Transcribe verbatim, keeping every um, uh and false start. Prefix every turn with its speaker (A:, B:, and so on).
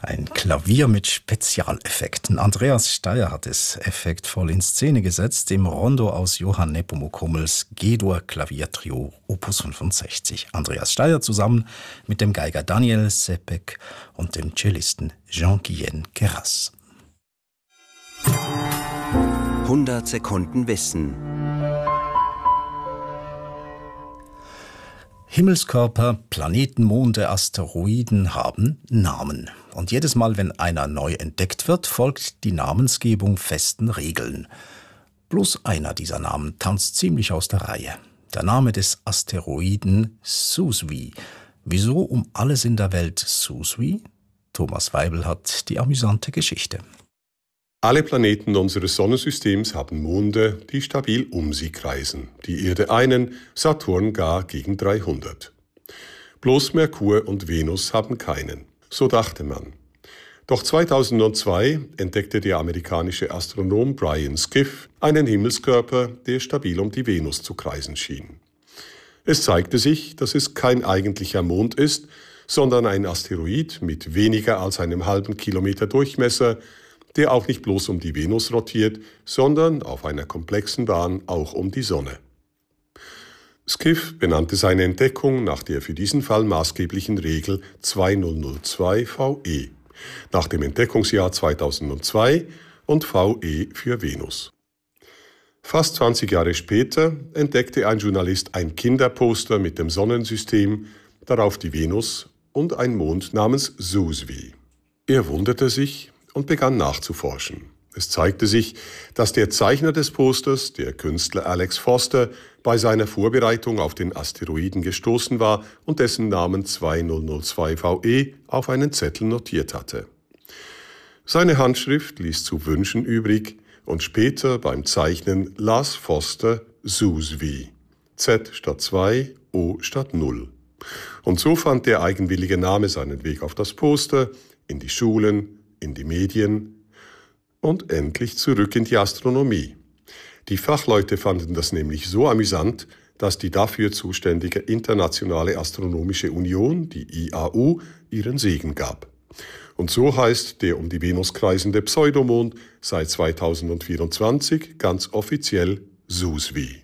A: Ein Klavier mit Spezialeffekten. Andreas Steier hat es effektvoll in Szene gesetzt im Rondo aus Johann Nepomuk Hummels G-Dur-Klaviertrio Opus fünfundsechzig. Andreas Steier zusammen mit dem Geiger Daniel Sepek und dem Cellisten Jean-Guyen Queyras.
B: hundert Sekunden Wissen.
A: Himmelskörper, Planeten, Monde, Asteroiden haben Namen. Und jedes Mal, wenn einer neu entdeckt wird, folgt die Namensgebung festen Regeln. Bloß einer dieser Namen tanzt ziemlich aus der Reihe. Der Name des Asteroiden Suswi. Wieso um alles in der Welt Suswi? Thomas Weibel hat die amüsante Geschichte.
C: Alle Planeten unseres Sonnensystems haben Monde, die stabil um sie kreisen. Die Erde einen, Saturn gar gegen dreihundert. Bloß Merkur und Venus haben keinen. So dachte man. Doch zweitausendzwei entdeckte der amerikanische Astronom Brian Skiff einen Himmelskörper, der stabil um die Venus zu kreisen schien. Es zeigte sich, dass es kein eigentlicher Mond ist, sondern ein Asteroid mit weniger als einem halben Kilometer Durchmesser, der auch nicht bloß um die Venus rotiert, sondern auf einer komplexen Bahn auch um die Sonne. Skiff benannte seine Entdeckung nach der für diesen Fall maßgeblichen Regel zweitausendzwei V E, nach dem Entdeckungsjahr zweitausendzwei und V E für Venus. Fast zwanzig Jahre später entdeckte ein Journalist ein Kinderposter mit dem Sonnensystem, darauf die Venus und ein Mond namens Suswi. Er wunderte sich und begann nachzuforschen. Es zeigte sich, dass der Zeichner des Posters, der Künstler Alex Foster, bei seiner Vorbereitung auf den Asteroiden gestoßen war und dessen Namen zweitausendzwei V E auf einen Zettel notiert hatte. Seine Handschrift ließ zu wünschen übrig und später beim Zeichnen las Foster Suswi. Z statt zwei, O statt null. Und so fand der eigenwillige Name seinen Weg auf das Poster, in die Schulen, in die Medien und endlich zurück in die Astronomie. Die Fachleute fanden das nämlich so amüsant, dass die dafür zuständige Internationale Astronomische Union, die I A U, ihren Segen gab. Und so heißt der um die Venus kreisende Pseudomond seit zweitausendvierundzwanzig ganz offiziell Suswi.